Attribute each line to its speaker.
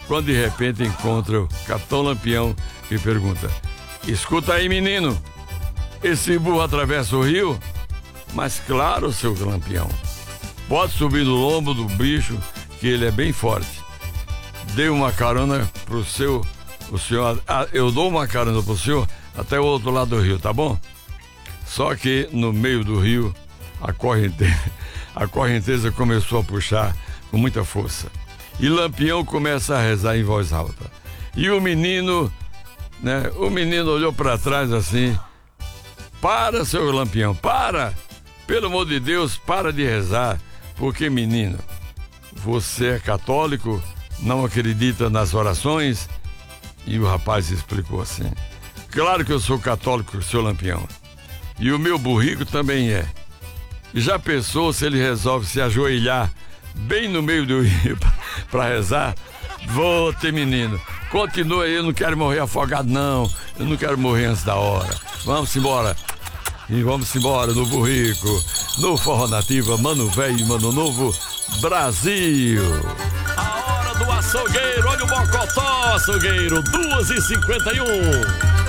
Speaker 1: quando de repente encontra o Capitão Lampião e pergunta: escuta aí, menino, esse burro atravessa o rio? Mas claro, seu Lampião, pode subir no lombo do bicho, que ele é bem forte. Dê uma carona pro senhor, eu dou uma carona pro senhor até o outro lado do rio, tá bom? Só que no meio do rio, a correnteza começou a puxar com muita força. E Lampião começa a rezar em voz alta. E o menino olhou para trás assim: para, seu Lampião, para! Pelo amor de Deus, para de rezar, porque, menino, você é católico, não acredita nas orações? E o rapaz explicou assim: claro que eu sou católico, seu Lampião, e o meu burrico também é. Já pensou se ele resolve se ajoelhar bem no meio do rio para rezar? Vou ter, menino, continua aí, eu não quero morrer afogado não, eu não quero morrer antes da hora. Vamos embora. E vamos embora no burrico, no Forró Nativa, Mano Velho e Mano Novo, Brasil. A hora do açougueiro, olha o mocotó, açougueiro, 2h51.